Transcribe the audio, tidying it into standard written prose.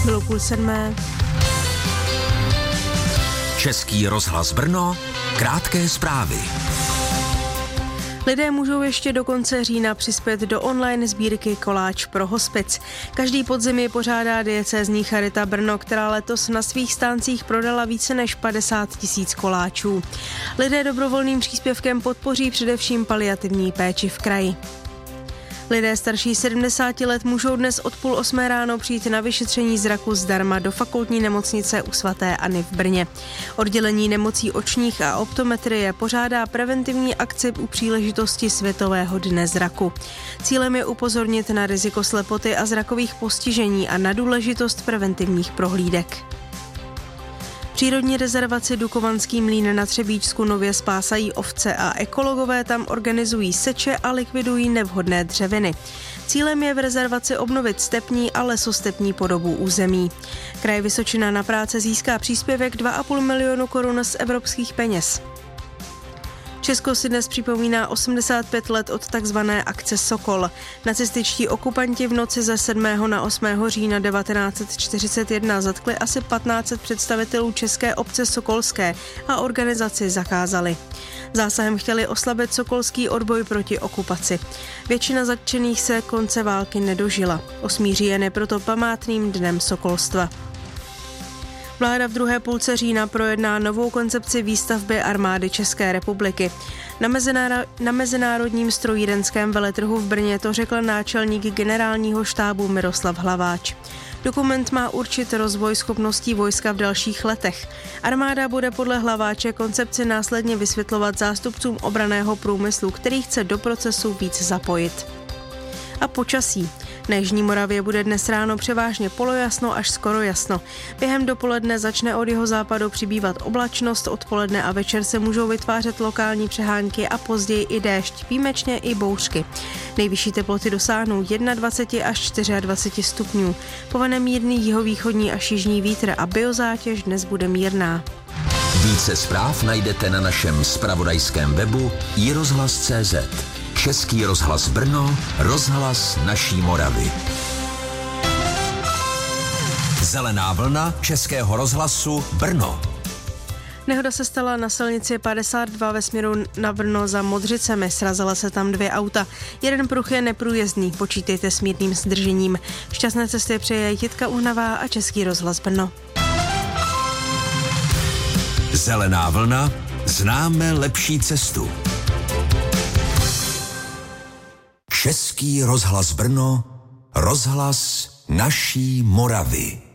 Bylo 6:30. Český rozhlas Brno, krátké zprávy. Lidé můžou ještě do konce října přispět do online sbírky Koláč pro hospic. Každý podzim ji pořádá diecézní charita Brno, která letos na svých stáncích prodala více než 50 000 koláčů. Lidé dobrovolným příspěvkem podpoří především paliativní péči v kraji. Lidé starší 70 let můžou dnes od 7:30 ráno přijít na vyšetření zraku zdarma do fakultní nemocnice u svaté Anny v Brně. Oddělení nemocí očních a optometrie pořádá preventivní akci u příležitosti Světového dne zraku. Cílem je upozornit na riziko slepoty a zrakových postižení a na důležitost preventivních prohlídek. Přírodní rezervaci Dukovanský mlýn na Třebíčsku nově spásají ovce a ekologové tam organizují seče a likvidují nevhodné dřeviny. Cílem je v rezervaci obnovit stepní a lesostepní podobu území. Kraj Vysočina na práce získá příspěvek 2,5 milionu korun z evropských peněz. Česko si dnes připomíná 85 let od takzvané akce Sokol. Nacističtí okupanti v noci ze 7. na 8. října 1941 zatkli asi 1500 představitelů české obce Sokolské a organizaci zakázali. Zásahem chtěli oslabit sokolský odboj proti okupaci. Většina zatčených se konce války nedožila. 8. říjen je proto památným dnem sokolstva. Vláda v druhé půlce října projedná novou koncepci výstavby armády České republiky. Na mezinárodním strojírenském veletrhu v Brně to řekl náčelník generálního štábu Miroslav Hlaváč. Dokument má určit rozvoj schopností vojska v dalších letech. Armáda bude podle Hlaváče koncepci následně vysvětlovat zástupcům obranného průmyslu, který chce do procesu víc zapojit. A počasí. Na jižní Moravě bude dnes ráno převážně polojasno až skoro jasno. Během dopoledne začne od jihozápadu přibývat oblačnost, odpoledne a večer se můžou vytvářet lokální přehánky a později i déšť, výjimečně i bouřky. Nejvyšší teploty dosáhnou 21 až 24 stupňů. Povane mírný jihovýchodní až jižní vítr a biozátěž dnes bude mírná. Více zpráv najdete na našem zpravodajském webu iRozhlas.cz. Český rozhlas Brno, rozhlas naší Moravy. Zelená vlna Českého rozhlasu Brno. Nehoda se stala na silnici 52 ve směru na Brno za Modřicemi. Srazila se tam 2 auta. Jeden pruh je neprůjezdný, počítejte s mírným zdržením. Šťastné cesty přeje Jitka Uhnavá a Český rozhlas Brno. Zelená vlna, známe lepší cestu. Český rozhlas Brno, rozhlas naší Moravy.